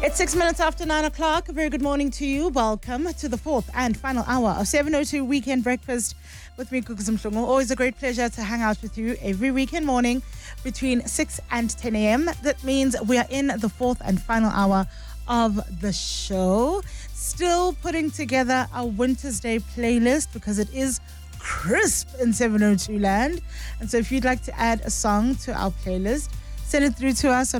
It's 6 minutes after 9 o'clock. A very good morning to you. Welcome to the fourth and final hour of 702 Weekend Breakfast with me, Gugu Mhlungu. Always a great pleasure to hang out with you every weekend morning between 6 and 10 a.m. That means we are in the fourth and final hour of the show. Still putting together our Winter's Day playlist because it is crisp in 702 land. And so if you'd like to add a song to our playlist, send it through to us on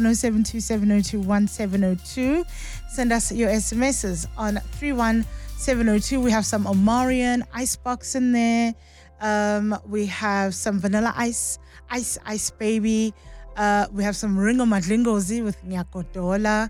0727021702. Send us your SMSs on 31702. We have some Omarion, Icebox in there. We have some Vanilla Ice, Ice Baby. We have some Ringo Madlingozi with Nyakodola.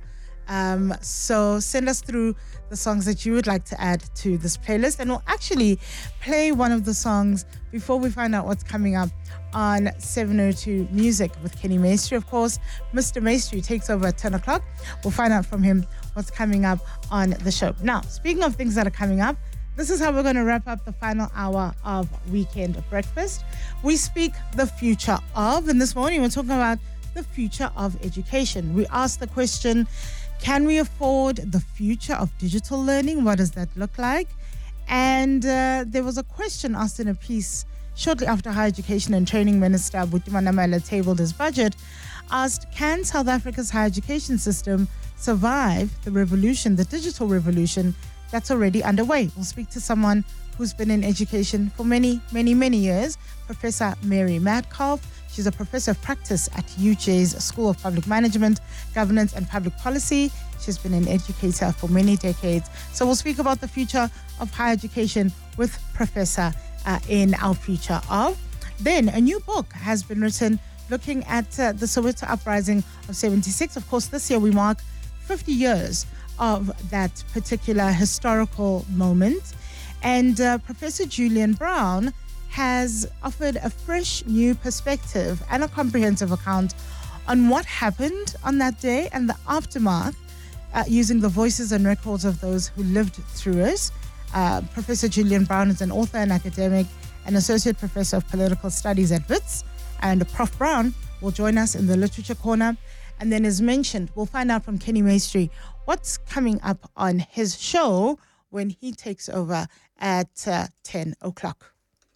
So send us through the songs that you would like to add to this playlist, and we'll actually play one of the songs before we find out what's coming up on 702 Music with Kenny Maestri. Of course, Mr. Maestri takes over at 10 o'clock. We'll find out from him what's coming up on the show. Now, speaking of things that are coming up, this is how we're going to wrap up the final hour of Weekend Breakfast. We speak the future of, and this morning we're talking about the future of education. We asked the question, can we afford the future of digital learning? What does that look like? And there was a question asked in a piece shortly after Higher Education and Training Minister Buti Manamela tabled his budget, asked, can South Africa's higher education system survive the revolution, the digital revolution that's already underway? We'll speak to someone who's been in education for many, many, many years, Professor Mary Madkoff. She's a professor of practice at UJ's School of Public Management, Governance and Public Policy. She's been an educator for many decades. So we'll speak about the future of higher education with Professor in our future of. Then a new book has been written looking at the Soweto uprising of 76. Of course, this year we mark 50 years of that particular historical moment. And Professor Julian Brown has offered a fresh new perspective and a comprehensive account on what happened on that day and the aftermath, using the voices and records of those who lived through it. Professor Julian Brown is an author and academic and associate professor of political studies at WITS, and Prof. Brown will join us in the Literature Corner. And then, as mentioned, we'll find out from Kenny Maestri what's coming up on his show when he takes over at 10 o'clock.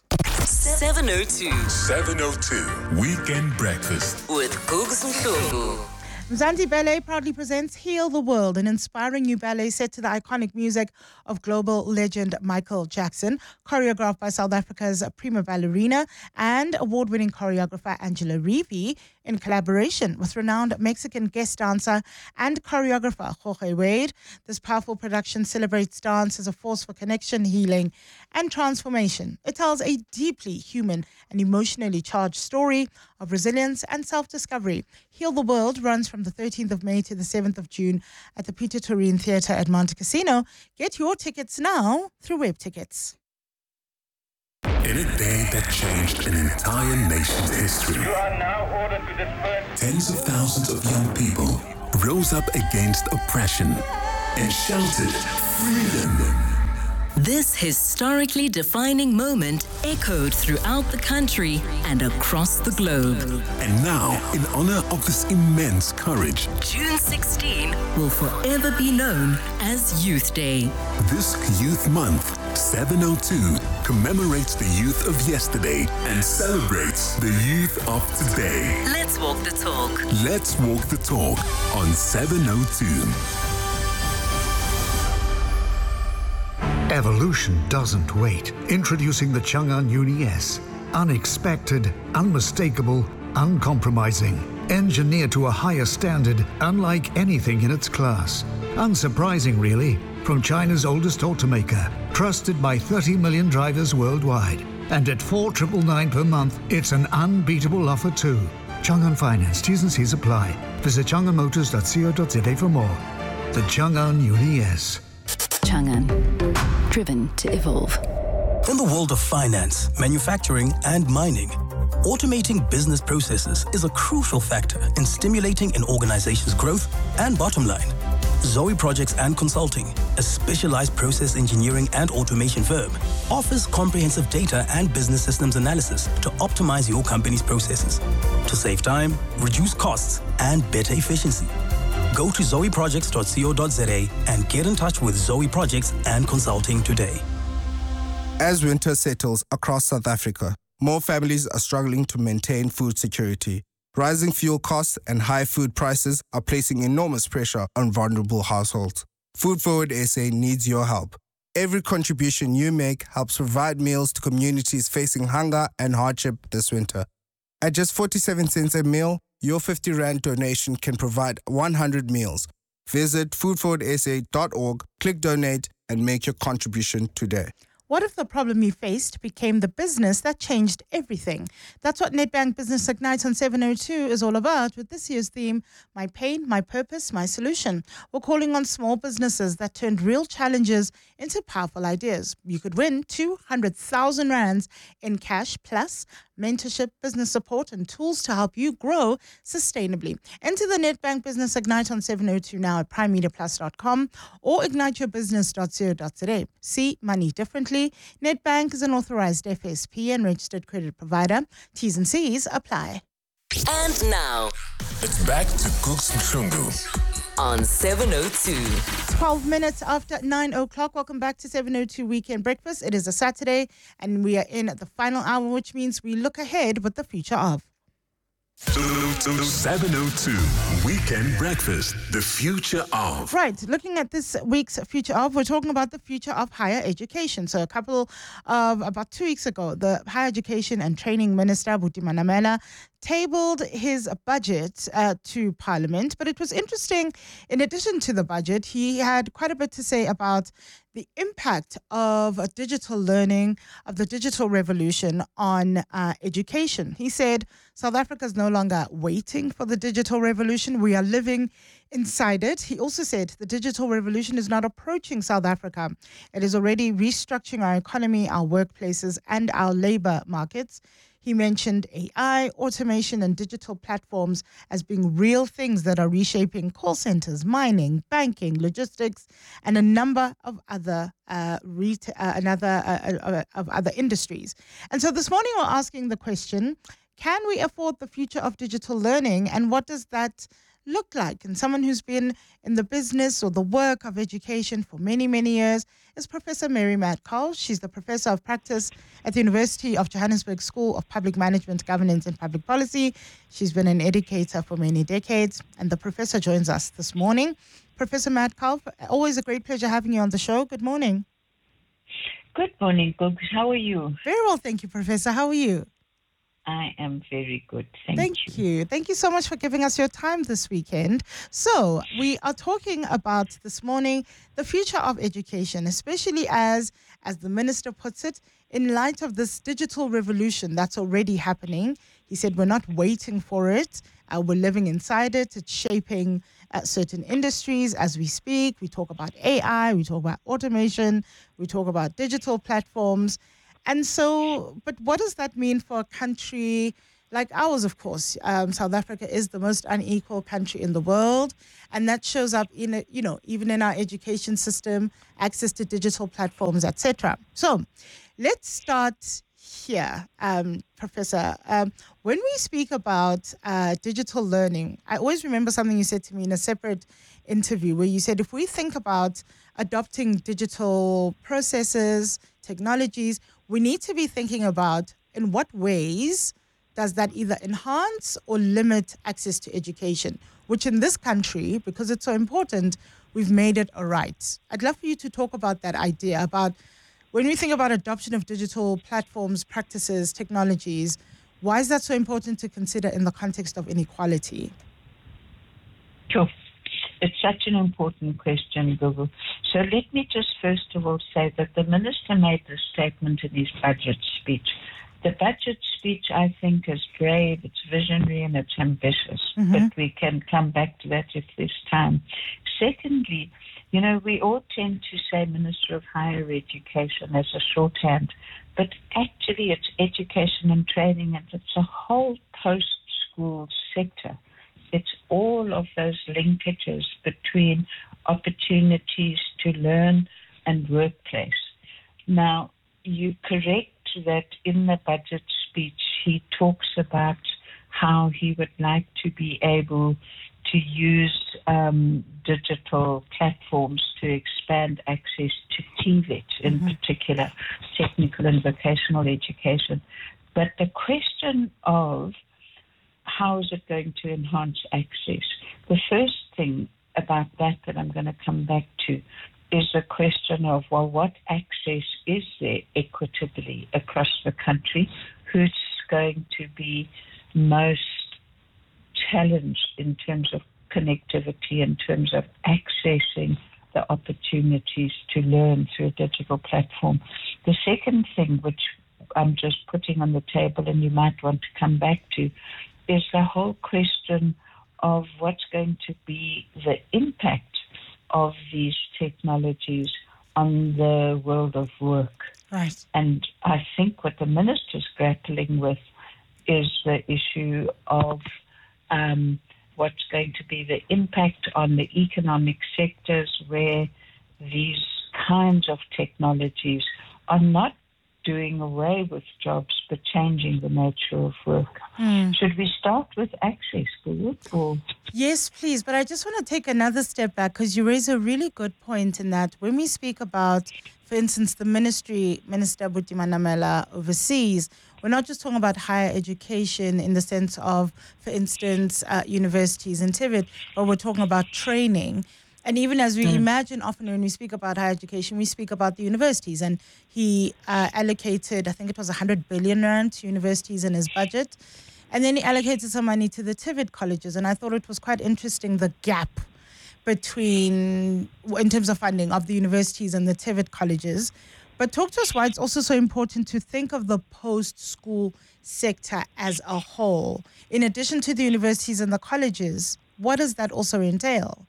702 Weekend Breakfast with Gugu Mhlungu. Mzansi Ballet proudly presents Heal the World, an inspiring new ballet set to the iconic music of global legend Michael Jackson, choreographed by South Africa's prima ballerina and award-winning choreographer Angela Reevy, in collaboration with renowned Mexican guest dancer and choreographer Jorge Wade. This powerful production celebrates dance as a force for connection, healing, and transformation. It tells a deeply human and emotionally charged story of resilience and self-discovery. Heal the World runs from the 13th of May to the 7th of June at the Peter Turin Theatre at Monte Casino. Get your tickets now through Web Tickets. In a day that changed an entire nation's history, You are now ordered to disperse. tens of thousands of young people rose up against oppression and shouted freedom. This historically defining moment echoed throughout the country and across the globe. And now, in honor of this immense courage, June 16 will forever be known as Youth Day. this Youth Month, 702 commemorates the youth of yesterday and celebrates the youth of today. Let's walk the talk. Let's walk the talk on 702. Evolution doesn't wait. Introducing the Chang'an Uni S. Unexpected, unmistakable, uncompromising. Engineered to a higher standard, unlike anything in its class. Unsurprising, really, from China's oldest automaker. Trusted by 30 million drivers worldwide. And at $4,999 per month, it's an unbeatable offer too. Chang'an Finance, T's and C's apply. Visit chang'anmotors.co.za for more. The Chang'an Uni S. Chang'an, driven to evolve. In the world of finance, manufacturing, and mining, automating business processes is a crucial factor in stimulating an organization's growth and bottom line. Zoe Projects and Consulting, a specialized process engineering and automation firm, offers comprehensive data and business systems analysis to optimize your company's processes, to save time, reduce costs, and better efficiency. Go to zoeprojects.co.za and get in touch with Zoe Projects and Consulting today. As winter settles across South Africa, more families are struggling to maintain food security. Rising fuel costs and high food prices are placing enormous pressure on vulnerable households. Food Forward SA needs your help. Every contribution you make helps provide meals to communities facing hunger and hardship this winter. At just 47 cents a meal, your 50 Rand donation can provide 100 meals. Visit foodforwardsa.org, click donate, and make your contribution today. What if the problem you faced became the business that changed everything? That's what Nedbank Business Ignite on 702 is all about, with this year's theme, My Pain, My Purpose, My Solution. We're calling on small businesses that turned real challenges into powerful ideas. You could win 200,000 Rands in cash plus mentorship, business support, and tools to help you grow sustainably. Enter the Nedbank Business Ignite on 702 now at primemediaplus.com or igniteyourbusiness.co.za. See money differently. Nedbank is an authorized FSP and registered credit provider. T's and C's apply. And now, It's back to Cooks Mshungu on 702. 12 minutes after 9 o'clock. Welcome back to 702 Weekend Breakfast. It is a Saturday and we are in the final hour, which means we look ahead with the future of. 702 Weekend Breakfast, the future of. Right, looking at this week's future of, we're talking about the future of higher education. So about 2 weeks ago, the Higher Education and Training Minister, Buti Manamela, tabled his budget to Parliament. But it was interesting, in addition to the budget, he had quite a bit to say about the impact of digital learning, of the digital revolution on education. He said South Africa is no longer waiting for the digital revolution. We are living inside it. He also said the digital revolution is not approaching South Africa. It is already restructuring our economy, our workplaces, and our labor markets. He mentioned AI, automation, and digital platforms as being real things that are reshaping call centers, mining, banking, logistics, and a number of other other industries. And so this morning we're asking the question, can we afford the future of digital learning, and what does that look like? And someone who's been in the business or the work of education for many, many years is Professor Mary Madkal. She's the Professor of Practice at the University of Johannesburg School of Public Management, Governance and Public Policy. She's been an educator for many decades, and the professor joins us this morning. Professor Madkal, always a great pleasure having you on the show. Good morning. Good morning, Googs. How are you? Very well, thank you, Professor. How are you? I am very good. Thank you. Thank you so much for giving us your time this weekend. So we are talking about this morning the future of education, especially as the minister puts it, in light of this digital revolution that's already happening. He said we're not waiting for it. We're living inside it. It's shaping certain industries as we speak. We talk about AI, we talk about automation, we talk about digital platforms. And so, but what does that mean for a country like ours, of course? South Africa is the most unequal country in the world. And that shows up in, even in our education system, access to digital platforms, etc. So let's start here, Professor. When we speak about digital learning, I always remember something you said to me in a separate interview where you said if we think about adopting digital processes, technologies, we need to be thinking about in what ways does that either enhance or limit access to education, which in this country, because it's so important, we've made it a right. I'd love for you to talk about that idea, about when we think about adoption of digital platforms, practices, technologies, why is that so important to consider in the context of inequality? Sure. It's such an important question, Google. So let me just first of all say that the minister made this statement in his budget speech. The budget speech, I think, is brave, it's visionary, and it's ambitious. Mm-hmm. But we can come back to that if there's time. Secondly, we all tend to say Minister of Higher Education as a shorthand, but actually it's education and training, and it's a whole post-school sector. It's all of those linkages between opportunities to learn and workplace. Now, you correct that in the budget speech, he talks about how he would like to be able to use digital platforms to expand access to TVET, in particular, technical and vocational education. But the question of how is it going to enhance access? The first thing about that I'm going to come back to is the question of, well, what access is there equitably across the country? Who's going to be most challenged in terms of connectivity, in terms of accessing the opportunities to learn through a digital platform? The second thing, which I'm just putting on the table and you might want to come back to, is the whole question of what's going to be the impact of these technologies on the world of work. Right. And I think what the minister's grappling with is the issue of what's going to be the impact on the economic sectors where these kinds of technologies are not doing away with jobs but changing the nature of work. Should we start with access, or? Yes, please. But I just want to take another step back because you raise a really good point in that when we speak about, for instance, the Minister Buti Manamela overseas, we're not just talking about higher education in the sense of, for instance, universities in TVET, but we're talking about training. And even as we imagine, often when we speak about higher education, we speak about the universities. And he allocated, I think it was 100 billion rand to universities in his budget. And then he allocated some money to the TVET colleges. And I thought it was quite interesting, the gap between, in terms of funding of the universities and the TVET colleges. But talk to us why it's also so important to think of the post-school sector as a whole. In addition to the universities and the colleges, what does that also entail?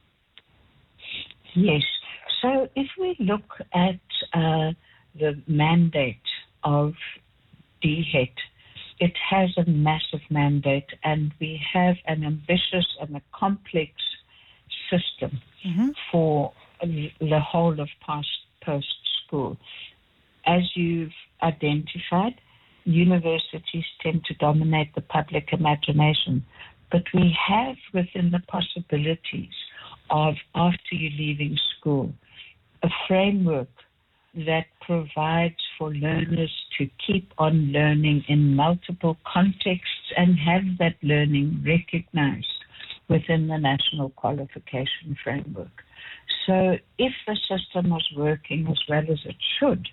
Yes. So if we look at the mandate of DHET, it has a massive mandate, and we have an ambitious and a complex system for the whole of post-school. As you've identified, universities tend to dominate the public imagination, but we have within the possibilities of, after you're leaving school, a framework that provides for learners to keep on learning in multiple contexts and have that learning recognized within the national qualification framework. So if the system was working as well as it should,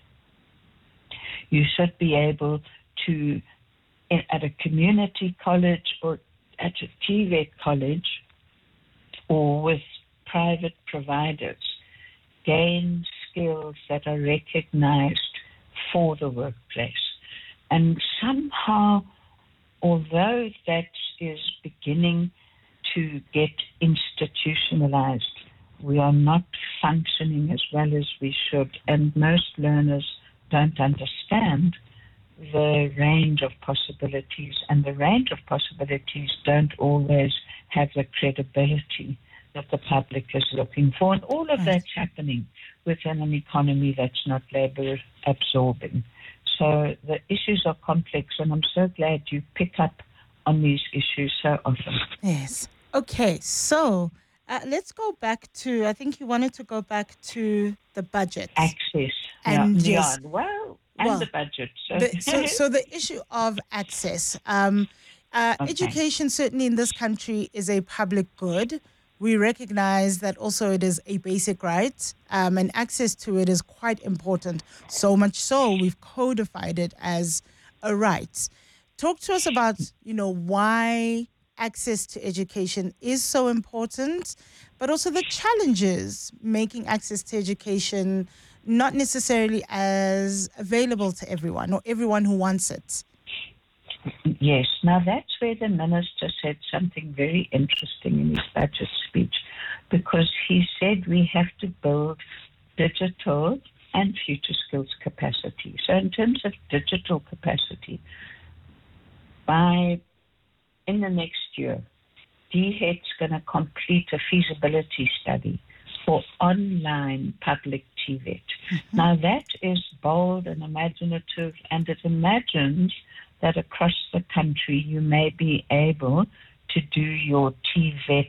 you should be able to, at a community college or at a TVET college or with private providers, gain skills that are recognized for the workplace. And somehow, although that is beginning to get institutionalized, we are not functioning as well as we should, and most learners don't understand the range of possibilities, and the range of possibilities don't always have the credibility that the public is looking for. And all of that's happening within an economy that's not labor absorbing. So the issues are complex, and I'm so glad you pick up on these issues so often. Yes. Okay, so let's go back to, I think you wanted to go back to the budget. Access. And yes. yes. Well, the budget. So the issue of access. Education certainly in this country is a public good. We recognize that also it is a basic right, and access to it is quite important. So much so we've codified it as a right. Talk to us about, why access to education is so important, but also the challenges making access to education not necessarily as available to everyone or everyone who wants it. Yes. Now, that's where the minister said something very interesting in his budget speech, because he said we have to build digital and future skills capacity. So in terms of digital capacity, in the next year, DHET's going to complete a feasibility study for online public TVET. Now, that is bold and imaginative, and it imagines that across the country you may be able to do your TVET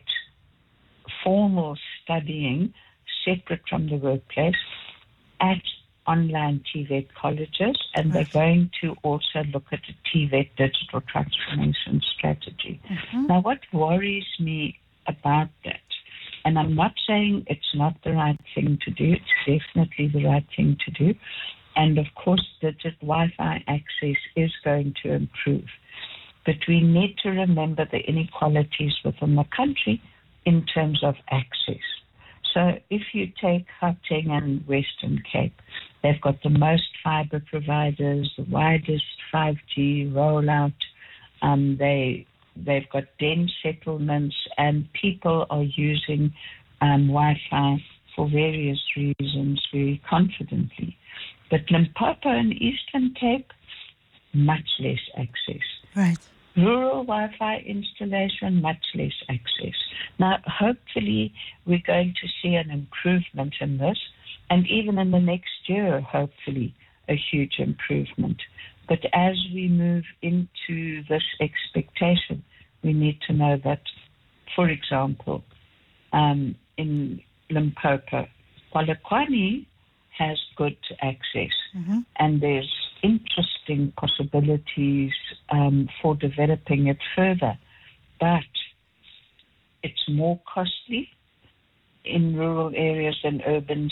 formal studying separate from the workplace at online TVET colleges, and they're going to also look at a TVET digital transformation strategy. Now, what worries me about that, and I'm not saying it's not the right thing to do, it's definitely the right thing to do, and of course, digital Wi-Fi access is going to improve. But we need to remember the inequalities within the country in terms of access. So if you take Gauteng and Western Cape, they've got the most fiber providers, the widest 5G rollout. They've got dense settlements, and people are using Wi-Fi for various reasons very confidently. But Limpopo and Eastern Cape, much less access. Right. Rural Wi-Fi installation, much less access. Now, hopefully, we're going to see an improvement in this, and even in the next year, hopefully, a huge improvement. But as we move into this expectation, we need to know that, for example, in Limpopo, Polokwane has good access, and there's interesting possibilities for developing it further, but it's more costly in rural areas than urban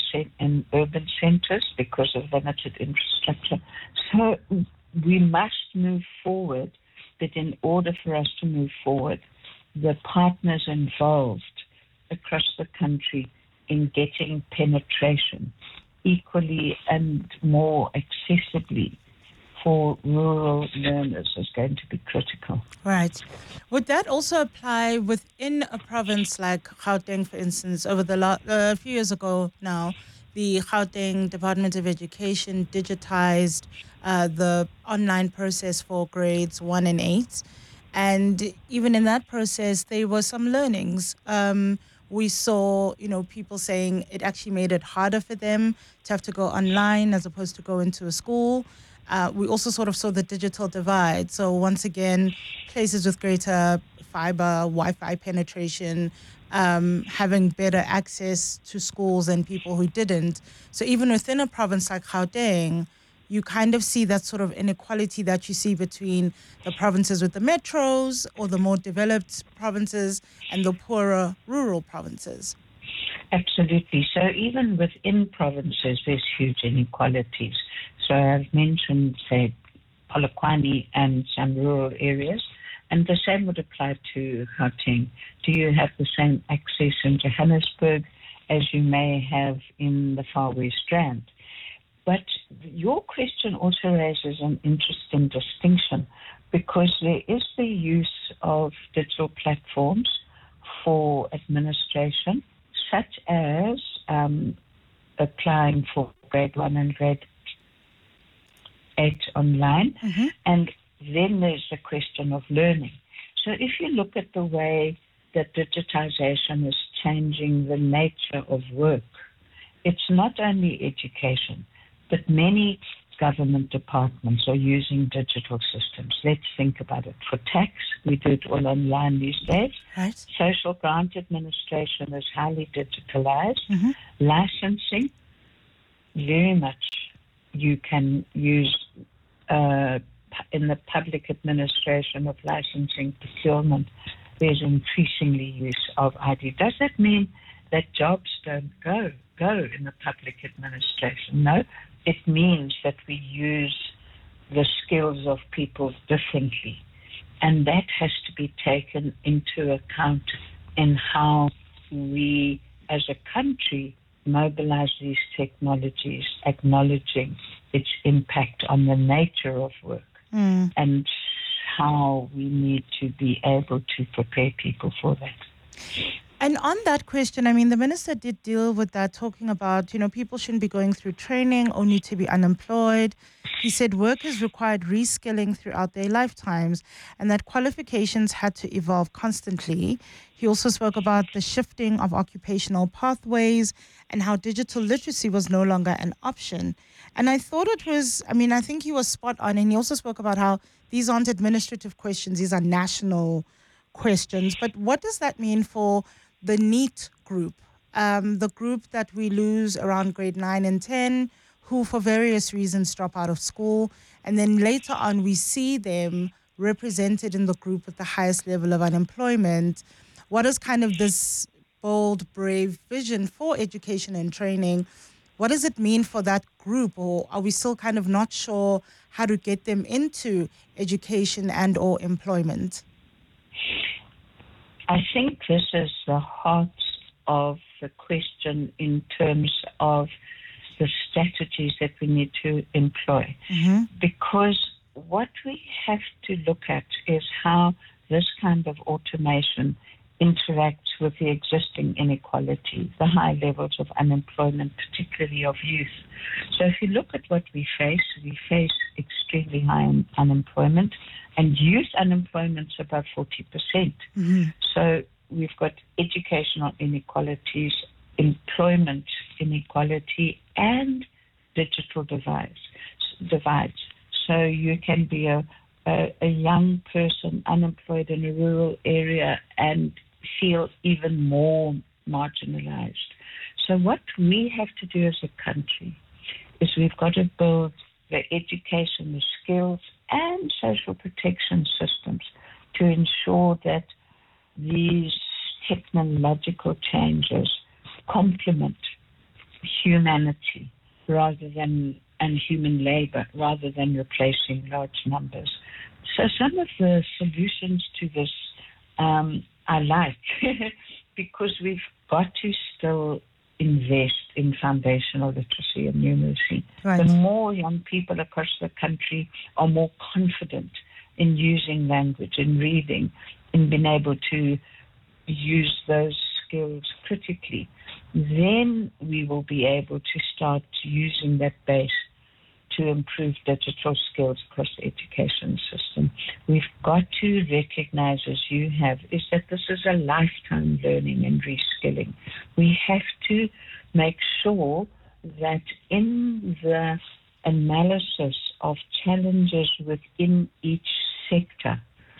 centers because of limited infrastructure. So we must move forward, but in order for us to move forward, the partners involved across the country in getting penetration equally and more accessibly for rural learners is going to be critical. Right. Would that also apply within a province like Gauteng, for instance? Over a few years ago now, the Gauteng Department of Education digitized the online process for grades 1 and 8. And even in that process, there were some learnings. We saw, people saying it actually made it harder for them to have to go online as opposed to go into a school. We also sort of saw the digital divide. So once again, places with greater fiber, Wi-Fi penetration, having better access to schools than people who didn't. So even within a province like Gauteng, you kind of see that sort of inequality that you see between the provinces with the metros or the more developed provinces and the poorer rural provinces. Absolutely. So even within provinces, there's huge inequalities. So I've mentioned, say, Polokwane and some rural areas, and the same would apply to Gauteng. Do you have the same access in Johannesburg as you may have in the Far West Rand? But your question also raises an interesting distinction, because there is the use of digital platforms for administration, such as applying for grade 1 and grade 8 online. And then there's the question of learning. So if you look at the way that digitization is changing the nature of work, it's not only education, but many government departments are using digital systems. Let's think about it. For tax, we do it all online these days. Right. Social grant administration is highly digitalized. Licensing, very much you can use in the public administration of licensing, procurement. There's increasingly use of ID. Does that mean that jobs don't go in the public administration? No. It means that we use the skills of people differently. And that has to be taken into account in how we, as a country, mobilize these technologies, acknowledging its impact on the nature of work and how we need to be able to prepare people for that. And on that question, I mean, the minister did deal with that, talking about, people shouldn't be going through training only to be unemployed. He said workers required reskilling throughout their lifetimes and that qualifications had to evolve constantly. He also spoke about the shifting of occupational pathways and how digital literacy was no longer an option. And I thought I think he was spot on. And he also spoke about how these aren't administrative questions, these are national questions, but what does that mean for the NEET group? The group that we lose around grade 9 and 10, who for various reasons drop out of school, and then later on we see them represented in the group with the highest level of unemployment. What is kind of this bold, brave vision for education and training? What does it mean for that group, or are we still kind of not sure how to get them into education and or employment? I think this is the heart of the question in terms of the strategies that we need to employ. Because what we have to look at is how this kind of automation interacts with the existing inequality, the high levels of unemployment, particularly of youth. So if you look at what we face extremely high unemployment, and youth unemployment is above 40%. So we've got educational inequalities, employment inequality, and digital divides. So you can be a young person unemployed in a rural area and feel even more marginalized. So what we have to do as a country is we've got to build the education, the skills, and social protection systems to ensure that these technological changes complement humanity and human labor rather than replacing large numbers. So some of the solutions to this I like because we've got to still invest in foundational literacy and numeracy. Right. The more young people across the country are more confident in using language, in reading, in being able to use those skills critically, then we will be able to start using that base to improve digital skills across the education system. We've got to recognize, as you have, is that this is a lifetime learning and reskilling. We have to make sure that in the analysis of challenges within each sector,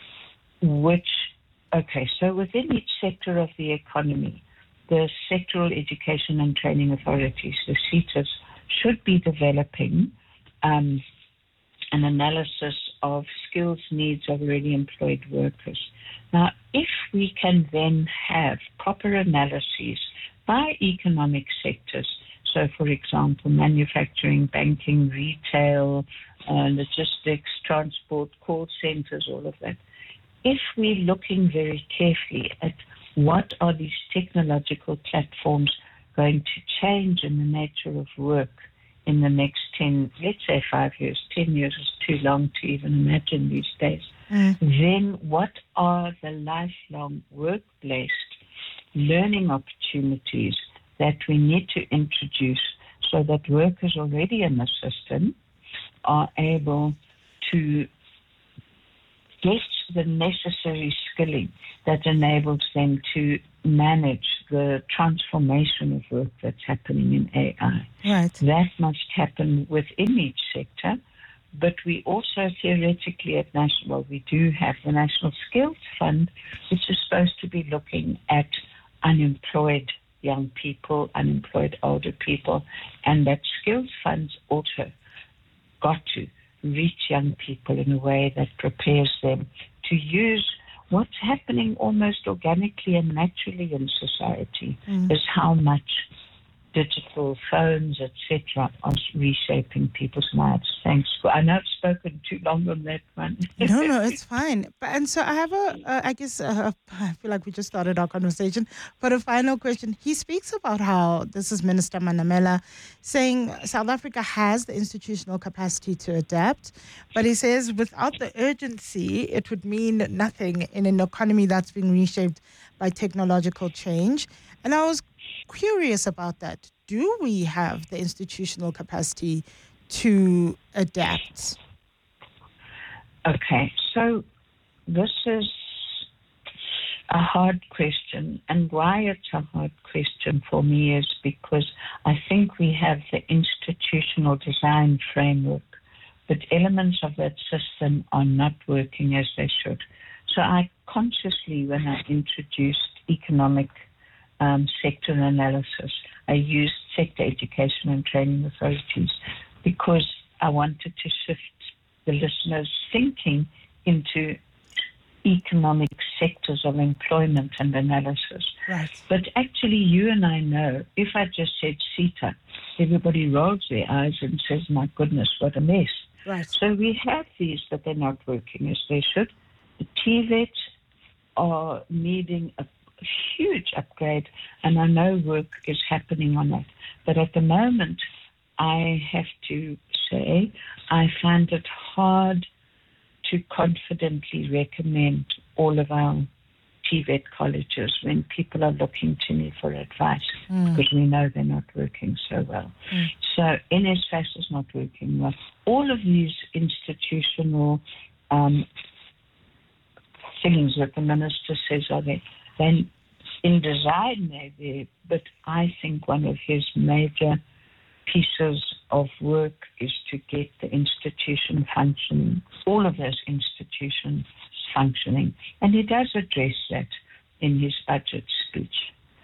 so within each sector of the economy, the sectoral education and training authorities, the SETAs, should be developing an analysis of skills needs of already employed workers. Now, if we can then have proper analyses by economic sectors, so for example, manufacturing, banking, retail, logistics, transport, call centers, all of that, if we're looking very carefully at what are these technological platforms going to change in the nature of work in the next 10, let's say 5 years, 10 years is too long to even imagine these days, then what are the lifelong work-based learning opportunities that we need to introduce so that workers already in the system are able to get the necessary skilling that enables them to manage the transformation of work that's happening in AI. Right. That must happen within each sector, but we also theoretically at we do have the National Skills Fund, which is supposed to be looking at unemployed young people, unemployed older people, and that skills funds also got to reach young people in a way that prepares them to use what's happening almost organically and naturally in society, is how much digital phones, etc., are reshaping people's lives. Thanks. I know I've spoken too long on that one. No, it's fine. And so I have I feel like we just started our conversation, but a final question. He speaks about how, this is Minister Manamela, saying South Africa has the institutional capacity to adapt, but he says without the urgency, it would mean nothing in an economy that's being reshaped by technological change. And I was curious about that. Do we have the institutional capacity to adapt? Okay, so this is a hard question, and why it's a hard question for me is because I think we have the institutional design framework, but elements of that system are not working as they should. So I consciously, when I introduced economic sector analysis, I used sector education and training authorities because I wanted to shift the listeners' thinking into economic sectors of employment and analysis. Right. But actually, you and I know, if I just said CETA, everybody rolls their eyes and says, my goodness, what a mess. Right. So we have these, but they're not working as they should. The TVET are needing a huge upgrade, and I know work is happening on that. But at the moment, I have to say, I find it hard to confidently recommend all of our TVET colleges when people are looking to me for advice because we know they're not working so well. So NSFAS is not working well. All of these institutional things that the minister says are there, then in design they're there, but I think one of his major pieces of work is to get the institution functioning, all of those institutions functioning. And he does address that in his budget speech.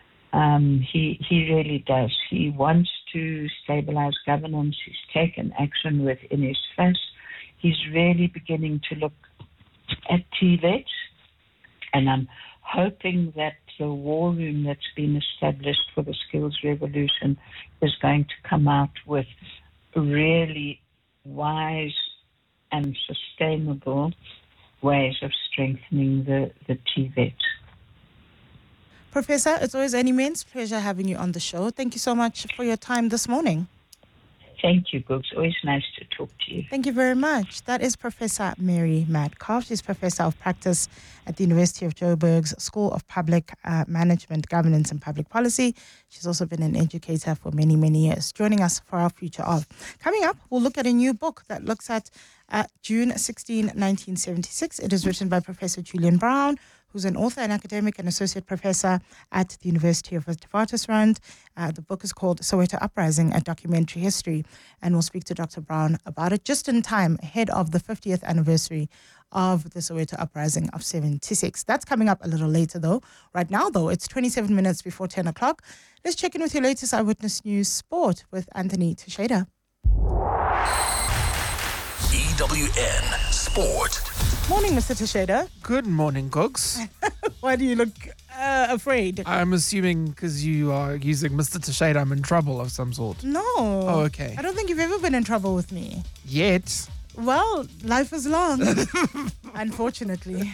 He really does. He wants to stabilize governance. He's taken action with NSFAS. He's really beginning to look at TVET, and I'm hoping that the war room that's been established for the skills revolution is going to come out with really wise and sustainable ways of strengthening the TVET. Professor, it's always an immense pleasure having you on the show. Thank you so much for your time this morning. Thank you, Googs. Always nice to talk to you. Thank you very much. That is Professor Mary Madkoff. She's Professor of Practice at the University of Joburg's School of Public Management, Governance and Public Policy. She's also been an educator for many, many years. Joining us for our Future Of. Coming up, we'll look at a new book that looks at June 16, 1976. It is written by Professor Julian Brown, who's an author and academic and associate professor at the University of Witwatersrand. The book is called Soweto Uprising, A Documentary History, and we'll speak to Dr. Brown about it just in time ahead of the 50th anniversary of the Soweto Uprising of 76. That's coming up a little later, though. Right now, though, it's 27 minutes before 10 o'clock. Let's check in with your latest Eyewitness News Sport with Anthony Teixeira. EWN Sport. Morning, Mr. Teixeira. Good morning, Gogs. Why do you look afraid? I'm assuming because you are using Mr. Teixeira, I'm in trouble of some sort. No. Oh, okay. I don't think you've ever been in trouble with me. Yet. Well, life is long, unfortunately.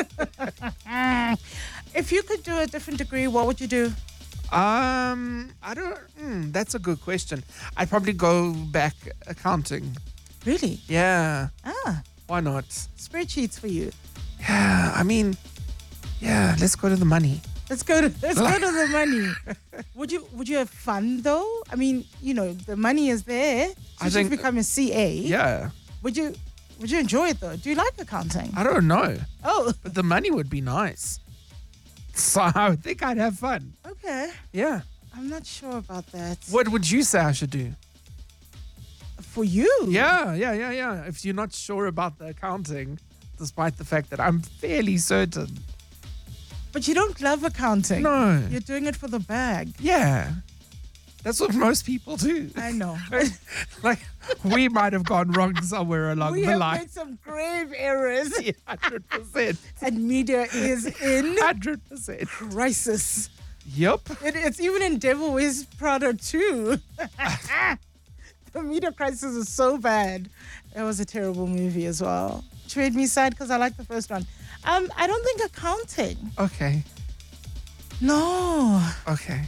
If you could do a different degree, what would you do? I don't. That's a good question. I'd probably go back accounting. Really? Yeah. Ah. Why not? Spreadsheets for you. Yeah. I mean, yeah. Let's go to the money. Let's go to the money. Would you have fun though? I mean, you know, the money is there. So you should become a CA. Yeah. Would you enjoy it though? Do you like accounting? I don't know. Oh. But the money would be nice. So I would think I'd have fun. Okay. Yeah. I'm not sure about that. What would you say I should do? For you? Yeah. If you're not sure about the accounting, despite the fact that I'm fairly certain. But you don't love accounting. No. You're doing it for the bag. Yeah. That's what most people do. I know. Like, we might have gone wrong somewhere along we the have line. made some grave errors. Yeah, 100%. And media is in 100%. crisis. Yep. It's even in Devil Wears Prada too. The media crisis is so bad. It was a terrible movie as well. Which made me sad because I liked the first one. I don't think accounting. Okay. No. Okay.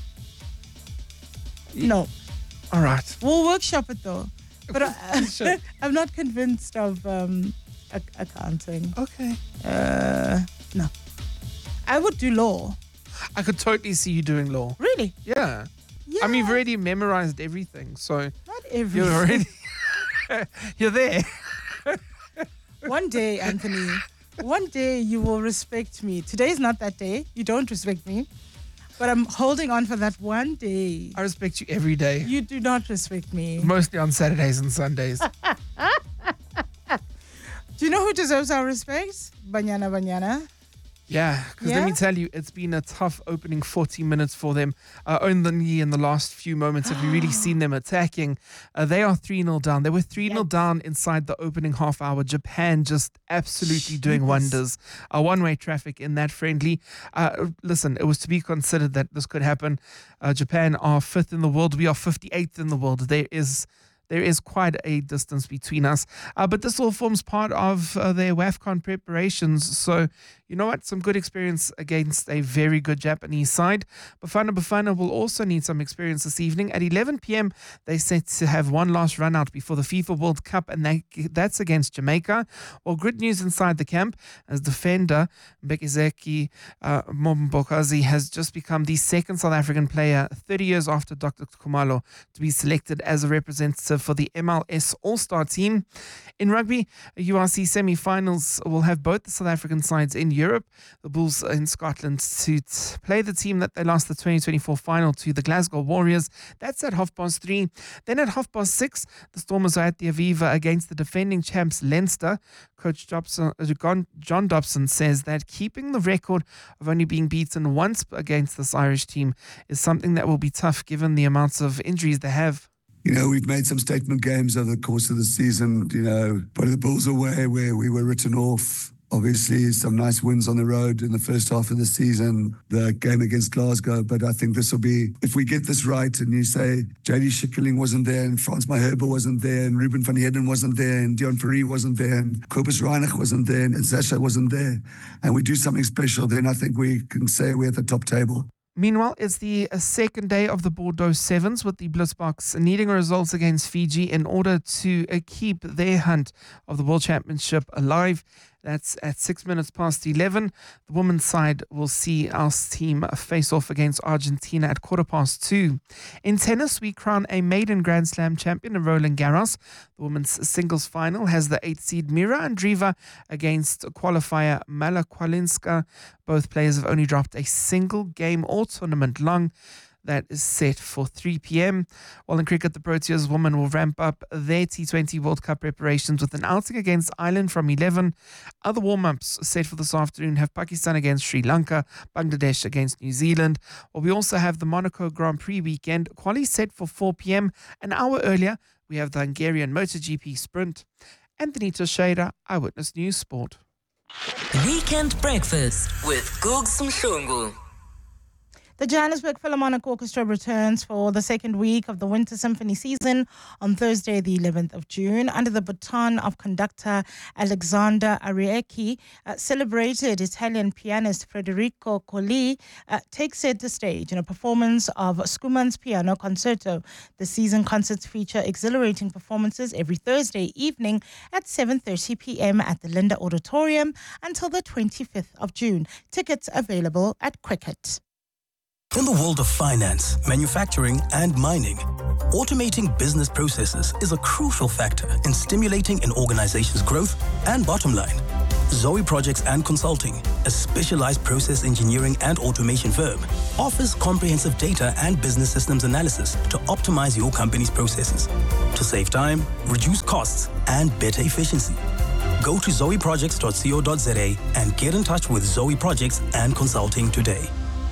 No. All right. We'll workshop it though. But Sure. I'm not convinced of accounting. Okay. No. I would do law. I could totally see you doing law. Really? Yeah. Yeah. I mean, you've already memorized everything, so Not everything. you're already you're there. One day, Anthony, one day you will respect me. Today is not that day. You don't respect me. But I'm holding on for that one day. I respect you every day. You do not respect me. Mostly on Saturdays and Sundays. Do you know who deserves our respect? Banyana Banyana. Yeah, because let me tell you, it's been a tough opening 40 minutes for them. Only in the last few moments have we really seen them attacking. They are 3-0 down. They were 3-0 down inside the opening half hour. Japan just absolutely doing wonders. One-way traffic in that friendly. Listen, it was to be considered that this could happen. Japan are 5th in the world. We are 58th in the world. There is quite a distance between us. But this all forms part of their WAFCON preparations. So, you know what? Some good experience against a very good Japanese side. Bafana will also need some experience this evening. At 11 p.m., they set to have one last run out before the FIFA World Cup, and that's against Jamaica. Well, good news inside the camp, as defender Mbekizeki Mombokazi has just become the second South African player 30 years after Dr. Khumalo to be selected as a representative for the MLS All-Star team. In rugby, URC semi-finals will have both the South African sides in Europe. The Bulls in Scotland to play the team that they lost the 2024 final to, the Glasgow Warriors. That's at 3:30. Then at 6:30, the Stormers are at the Aviva against the defending champs Leinster. Coach John Dobson says that keeping the record of only being beaten once against this Irish team is something that will be tough given the amounts of injuries they have. You know, we've made some statement games over the course of the season, you know, put the Bulls away where we were written off. Obviously, some nice wins on the road in the first half of the season, the game against Glasgow. But I think this will be, if we get this right and you say J.D. Schickerling wasn't there and Frans Maherbe wasn't there and Ruben van Heerden wasn't there and Dion Fourie wasn't there and Kobus Reinig wasn't there and Zasha wasn't there, and we do something special, then I think we can say we're at the top table. Meanwhile, it's the second day of the Bordeaux Sevens, with the Blitzboks needing results against Fiji in order to keep their hunt of the World Championship alive. That's at 11:06. The women's side will see our team face off against Argentina at 2:15. In tennis, we crown a maiden Grand Slam champion in Roland Garros. The women's singles final has the 8th seed Mira Andreeva against qualifier Mala Kwalinska. Both players have only dropped a single game all tournament long. That is set for 3 p.m. While in cricket, the Proteas women will ramp up their T20 World Cup preparations with an outing against Ireland from 11. Other warm-ups set for this afternoon have Pakistan against Sri Lanka, Bangladesh against New Zealand. Well, we also have the Monaco Grand Prix weekend, quali set for 4 p.m. An hour earlier, we have the Hungarian MotoGP Sprint. Anthony Teixeira, Eyewitness News Sport. Weekend Breakfast with Googs Mhlungu. The Johannesburg Philharmonic Orchestra returns for the second week of the Winter Symphony season on Thursday, the 11th of June, under the baton of conductor Alexander Ariecki. Celebrated Italian pianist Federico Colli takes center stage in a performance of Schumann's Piano Concerto. The season concerts feature exhilarating performances every Thursday evening at 7:30 p.m. at the Linda Auditorium until the 25th of June. Tickets available at Cricket. In the world of finance, manufacturing, and mining, automating business processes is a crucial factor in stimulating an organization's growth and bottom line. Zoe Projects and Consulting, a specialized process engineering and automation firm, offers comprehensive data and business systems analysis to optimize your company's processes, to save time, reduce costs, and better efficiency. Go to zoeprojects.co.za and get in touch with Zoe Projects and Consulting today.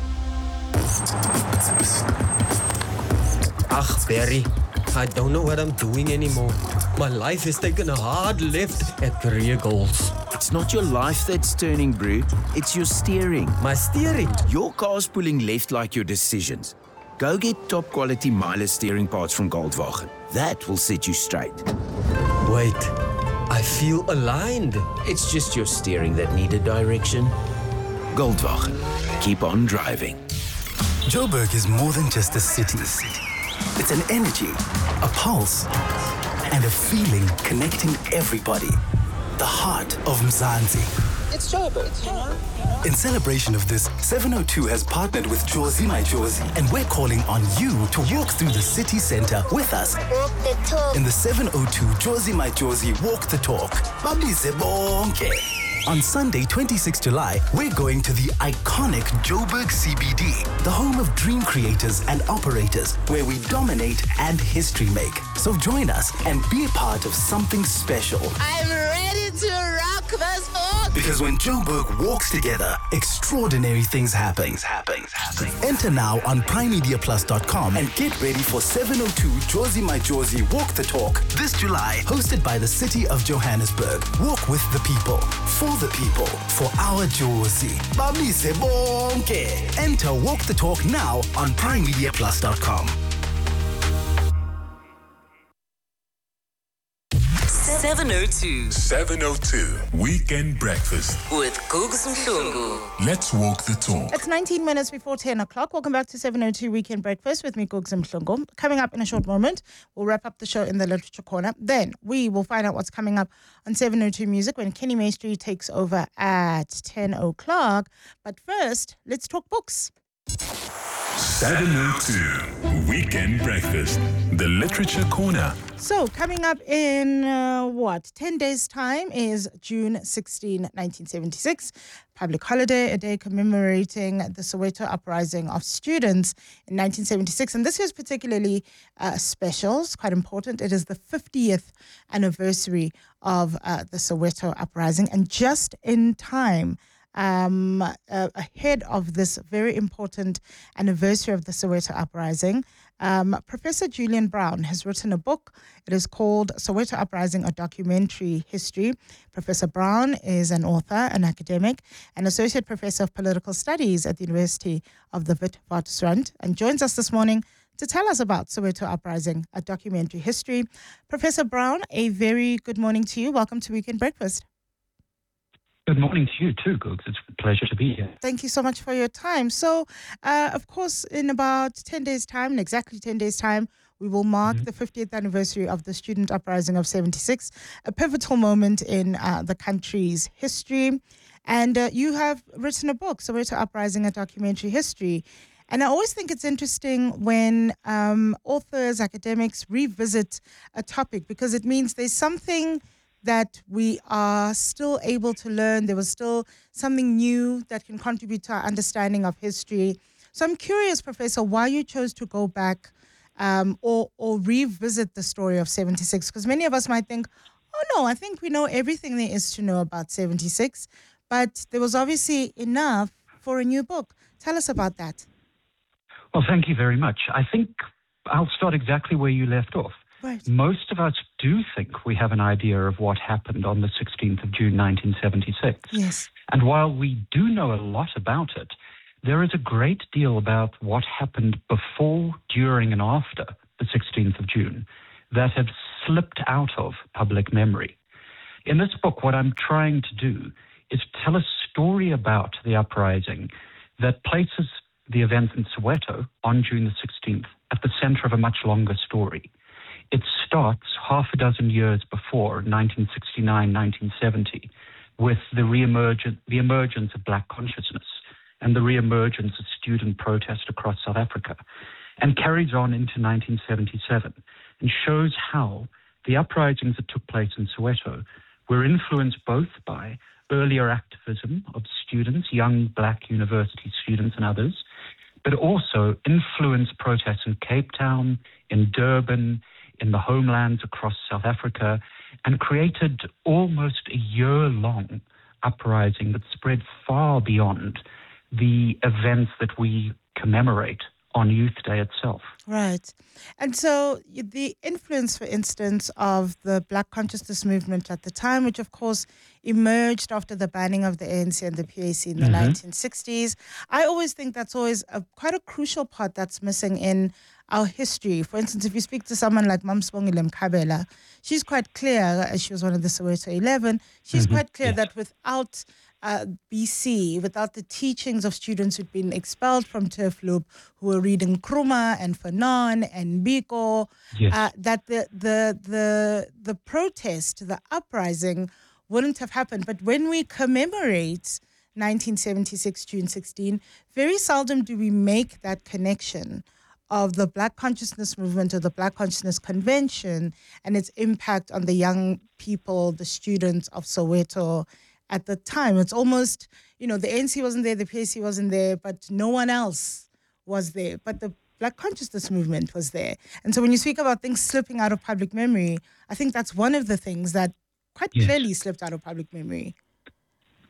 Ach, Barry, I don't know what I'm doing anymore. My life has taken a hard left at career goals. It's not your life that's turning, bro. It's your steering. My steering? Your car's pulling left like your decisions. Go get top quality Miele steering parts from Goldwagen. That will set you straight. Wait, I feel aligned. It's just your steering that needed direction. Goldwagen. Keep on driving. Joburg is more than just a city. It's an energy, a pulse, and a feeling connecting everybody. The heart of Mzansi. It's Joburg. In celebration of this, 702 has partnered with Jozi My Jozi, and we're calling on you to walk through the city center with us. Walk the talk. In the 702 Jozi My Jozi Walk the Talk. Babize bonke. On Sunday, 26 July, we're going to the iconic Joburg CBD, the home of dream creators and operators, where we dominate and history make. So join us and be a part of something special. I'm ready to rock this boat. Because when Joburg walks together, extraordinary things happen. Enter now on primemediaplus.com and get ready for 702 Jozi My Jozi Walk the Talk this July, hosted by the City of Johannesburg. Walk with the people, for the people, for our Jozi. Babise bonke. Enter Walk the Talk now on primemediaplus.com. 702 Weekend Breakfast with Gugs Mhlungu. Let's walk the talk. It's 19 minutes before 10 o'clock. Welcome back to 702 Weekend Breakfast with me, Gugs Mhlungu. Coming up in a short moment, we'll wrap up the show in the Literature Corner. Then we will find out what's coming up on 702 Music when Kenny Maestri takes over at 10 o'clock. But first, let's talk books. 702 Weekend Breakfast, the Literature Corner. So, coming up in 10 days' time is June 16, 1976, public holiday, a day commemorating the Soweto uprising of students in 1976. And this is particularly special, it's quite important. It is the 50th anniversary of the Soweto uprising, and just in time, ahead of this very important anniversary of the Soweto uprising, Professor Julian Brown has written a book. It is called Soweto Uprising, a Documentary History. Professor Brown is an author, an academic, and associate professor of political studies at the University of the Witwatersrand, and joins us this morning to tell us about Soweto Uprising, a Documentary History. Professor Brown, a very good morning to you. Welcome to Weekend Breakfast. Good morning to you too, Googs. It's a pleasure to be here. Thank you so much for your time. So, of course, in about 10 days' time, in exactly 10 days' time, we will mark the 50th anniversary of the student uprising of 76, a pivotal moment in the country's history. And you have written a book, Soweto Uprising, a Documentary History. And I always think it's interesting when authors, academics revisit a topic, because it means there's something that we are still able to learn. There was still something new that can contribute to our understanding of history. So I'm curious, Professor, why you chose to go back or revisit the story of 76, because many of us might think, oh no, I think we know everything there is to know about 76, but there was obviously enough for a new book. Tell us about that. Well, thank you very much. I think I'll start exactly where you left off. Right. Most of us do think we have an idea of what happened on the 16th of June, 1976. Yes. And while we do know a lot about it, there is a great deal about what happened before, during, and after the 16th of June that have slipped out of public memory. In this book, what I'm trying to do is tell a story about the uprising that places the events in Soweto on June the 16th at the center of a much longer story. It starts half a dozen years before, 1969, 1970, with the emergence of black consciousness and the reemergence of student protest across South Africa, and carries on into 1977 and shows how the uprisings that took place in Soweto were influenced both by earlier activism of students, young black university students and others, but also influenced protests in Cape Town, in Durban, in the homelands across South Africa, and created almost a year-long uprising that spread far beyond the events that we commemorate on Youth Day itself. Right. And so the influence, for instance, of the Black Consciousness movement at the time, which of course emerged after the banning of the ANC and the PAC in the 1960s, I always think that's always quite a crucial part that's missing in our history. For instance, if you speak to someone like Mam Sibongile Mkhabela, she's quite clear, as she was one of the Soweto 11, she's quite clear that without BC, without the teachings of students who'd been expelled from Turfloop, who were reading Nkrumah and Fanon and Biko, that the protest, the uprising wouldn't have happened. But when we commemorate 1976, June 16, very seldom do we make that connection of the Black Consciousness movement or the Black Consciousness Convention and its impact on the young people, the students of Soweto at the time. It's almost, the ANC wasn't there, the PAC wasn't there, but no one else was there. But the Black Consciousness movement was there. And so when you speak about things slipping out of public memory, I think that's one of the things that quite clearly slipped out of public memory.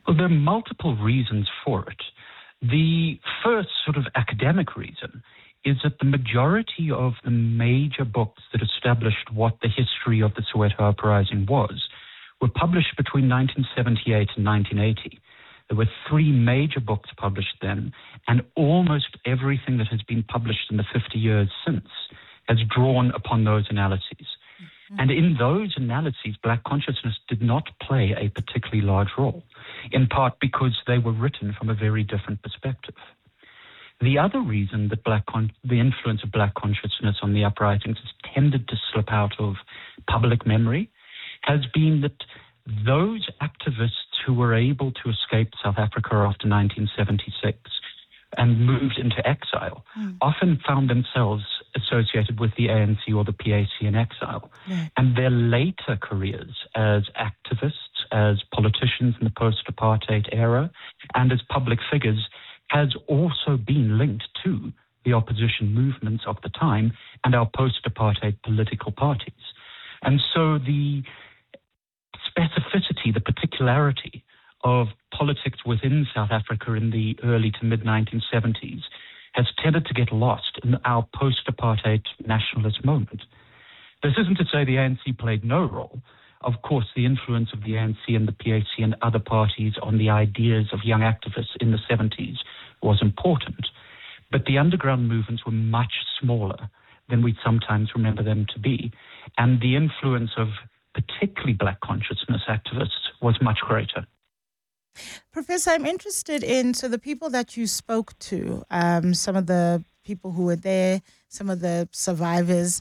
Well, there are multiple reasons for it. The first sort of academic reason is that the majority of the major books that established what the history of the Soweto uprising was were published between 1978 and 1980. There were 3 major books published then, and almost everything that has been published in the 50 years since has drawn upon those analyses. And in those analyses, Black consciousness did not play a particularly large role, in part because they were written from a very different perspective. The other reason that the influence of Black consciousness on the uprisings has tended to slip out of public memory has been that those activists who were able to escape South Africa after 1976 and moved into exile often found themselves associated with the ANC or the PAC in exile. And their later careers as activists, as politicians in the post-apartheid era, and as public figures has also been linked to the opposition movements of the time and our post-apartheid political parties. And so the specificity, the particularity of politics within South Africa in the early to mid-1970s has tended to get lost in our post-apartheid nationalist moment. This isn't to say the ANC played no role. Of course, the influence of the ANC and the PAC and other parties on the ideas of young activists in the 70s was important. But the underground movements were much smaller than we sometimes remember them to be. And the influence of particularly Black consciousness activists was much greater. Professor, I'm interested in, so the people that you spoke to, some of the people who were there, some of the survivors,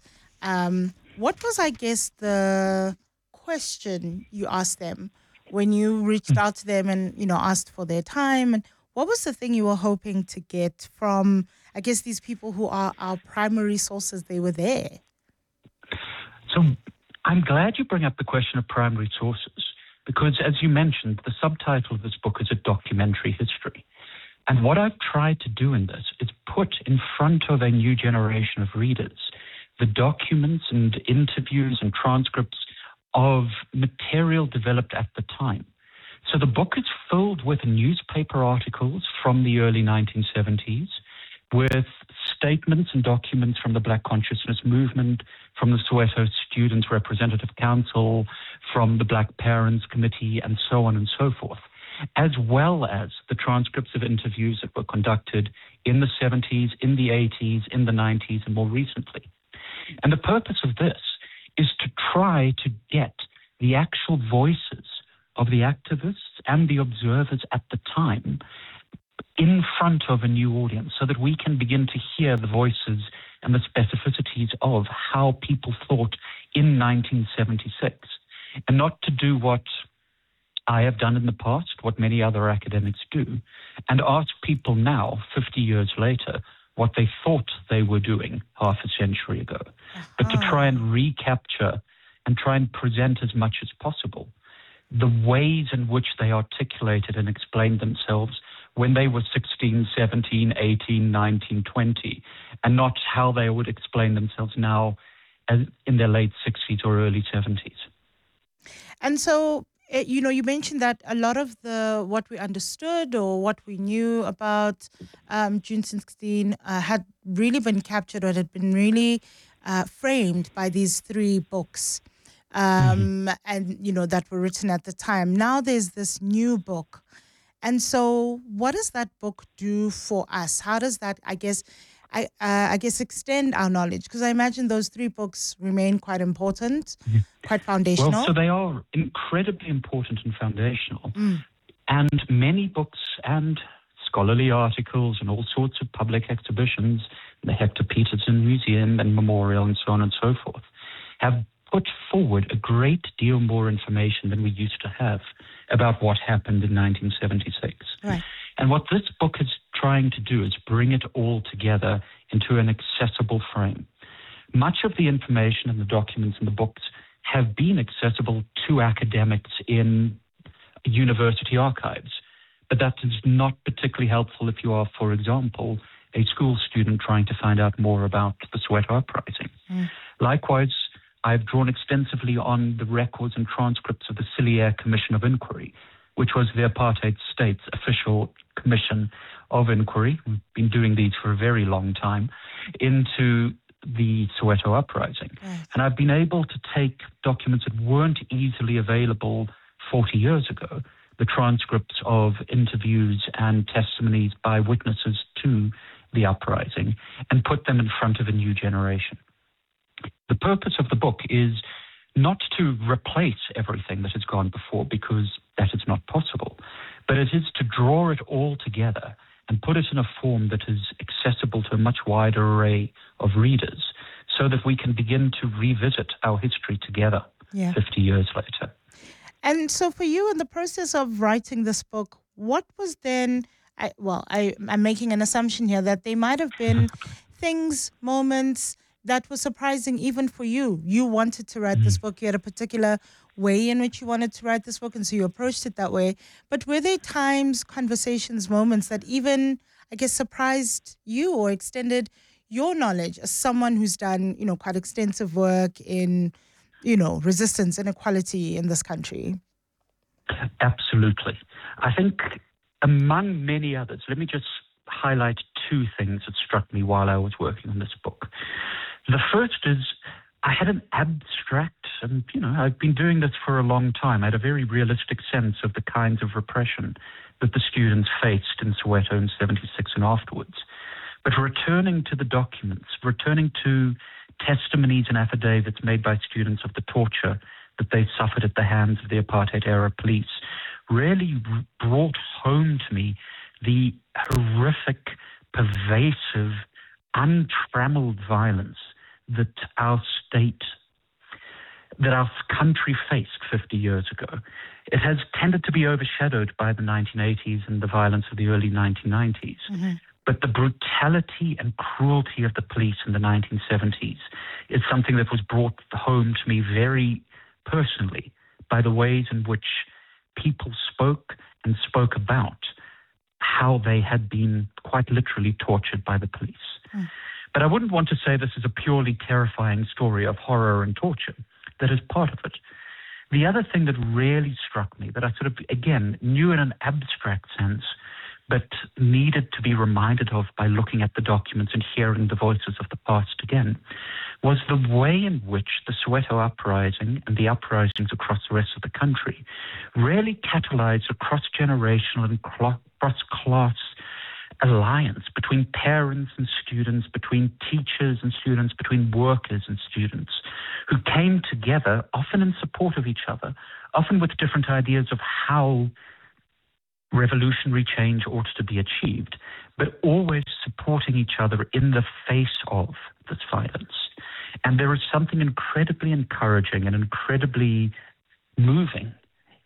what was, I guess, the question you asked them when you reached out to them and, asked for their time? And what was the thing you were hoping to get from, I guess, these people who are our primary sources? They were there. So I'm glad you bring up the question of primary sources, because as you mentioned, the subtitle of this book is a documentary history. And what I've tried to do in this is put in front of a new generation of readers the documents and interviews and transcripts of material developed at the time. So the book is filled with newspaper articles from the early 1970s, with statements and documents from the Black Consciousness Movement, from the Soweto Students' Representative Council, from the Black Parents Committee, and so on and so forth, as well as the transcripts of interviews that were conducted in the 70s, in the 80s, in the 90s, and more recently. And the purpose of this is to try to get the actual voices of the activists and the observers at the time in front of a new audience so that we can begin to hear the voices and the specificities of how people thought in 1976, and not to do what I have done in the past, what many other academics do, and ask people now, 50 years later, what they thought they were doing half a century ago, but to try and recapture and try and present as much as possible the ways in which they articulated and explained themselves when they were 16, 17, 18, 19, 20, and not how they would explain themselves now as in their late 60s or early 70s. And so, you mentioned that a lot of what we understood or what we knew about June 16 had really been captured or had been really framed by these 3 books and, that were written at the time. Now there's this new book. And so what does that book do for us? How does that, I guess, extend our knowledge? Because I imagine those 3 books remain quite important, quite foundational. Well, so they are incredibly important and foundational. And many books and scholarly articles and all sorts of public exhibitions, the Hector Peterson Museum and Memorial and so on and so forth, have put forward a great deal more information than we used to have about what happened in 1976. Right. And what this book is trying to do is bring it all together into an accessible frame. Much of the information and the documents in the books have been accessible to academics in university archives, but that is not particularly helpful if you are, for example, a school student trying to find out more about the Soweto uprising. Likewise, I've drawn extensively on the records and transcripts of the Cilliers Commission of Inquiry, which was the apartheid state's official commission of inquiry. We've been doing these for a very long time, into the Soweto uprising. Right. And I've been able to take documents that weren't easily available 40 years ago, the transcripts of interviews and testimonies by witnesses to the uprising, and put them in front of a new generation. The purpose of the book is not to replace everything that has gone before, because that is not possible, but it is to draw it all together and put it in a form that is accessible to a much wider array of readers, so that we can begin to revisit our history together 50 years later. And so for you, in the process of writing this book, what was then, I'm making an assumption here that there might have been things, moments that were surprising even for you. You wanted to write this book. You had a particular way in which you wanted to write this book, and so you approached it that way. But were there times, conversations, moments that even, I guess, surprised you or extended your knowledge as someone who's done, quite extensive work in, resistance, inequality in this country? Absolutely. I think among many others, let me just highlight two things that struck me while I was working on this book. The first is I had an abstract, and, I've been doing this for a long time. I had a very realistic sense of the kinds of repression that the students faced in Soweto in 76 and afterwards. But returning to the documents, returning to testimonies and affidavits made by students of the torture that they suffered at the hands of the apartheid-era police, really brought home to me the horrific, pervasive, untrammeled violence that our country faced 50 years ago. It has tended to be overshadowed by the 1980s and the violence of the early 1990s. Mm-hmm. But the brutality and cruelty of the police in the 1970s is something that was brought home to me very personally by the ways in which people spoke about how they had been quite literally tortured by the police. Mm. But I wouldn't want to say this is a purely terrifying story of horror and torture. That is part of it. The other thing that really struck me, that I sort of, again, knew in an abstract sense, but needed to be reminded of by looking at the documents and hearing the voices of the past again, was the way in which the Soweto uprising and the uprisings across the rest of the country really catalyzed a cross-generational and cross-class alliance between parents and students, between teachers and students, between workers and students, who came together, often in support of each other, often with different ideas of how revolutionary change ought to be achieved, but always supporting each other in the face of this violence. And there is something incredibly encouraging and incredibly moving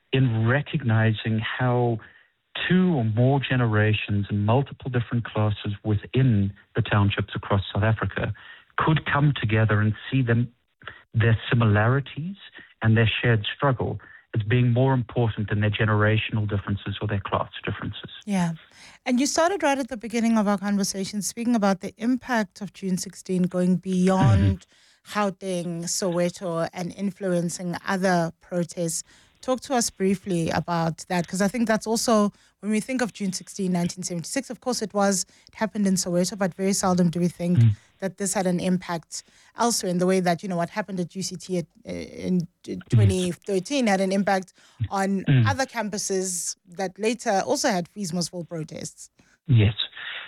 in recognizing how two or more generations and multiple different classes within the townships across South Africa could come together and see their similarities and their shared struggle as being more important than their generational differences or their class differences. Yeah. And you started right at the beginning of our conversation speaking about the impact of June 16 going beyond Gauteng, Soweto, and influencing other protests. Talk to us briefly about that, because I think that's also, when we think of June 16, 1976, of course it happened in Soweto, but very seldom do we think that this had an impact elsewhere, in the way that, what happened at UCT in 2013 had an impact on other campuses that later also had Fees Must Fall protests. Yes.